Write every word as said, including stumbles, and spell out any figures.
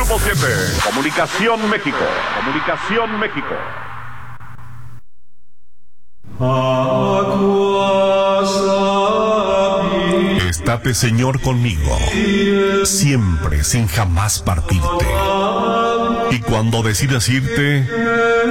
Nuevo siete. Comunicación México. Comunicación México. Estate, Señor, conmigo, siempre, sin jamás partirte. Y cuando decidas irte,